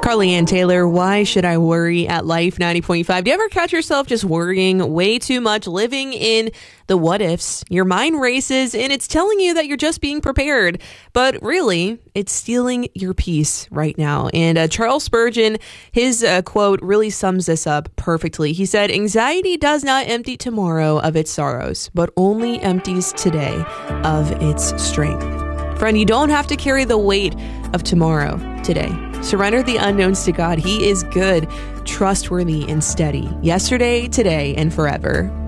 Carly Ann Taylor, Why Should I Worry at Life 90.5. Do you ever catch yourself just worrying way too much, living in the what ifs? Your mind races and it's telling you that you're just being prepared, but really it's stealing your peace right now. And Charles Spurgeon, his quote really sums this up perfectly. He said, "Anxiety does not empty tomorrow of its sorrows, but only empties today of its strength." Friend, you don't have to carry the weight of tomorrow today. Surrender the unknowns to God. He is good, trustworthy, and steady, yesterday, today, and forever.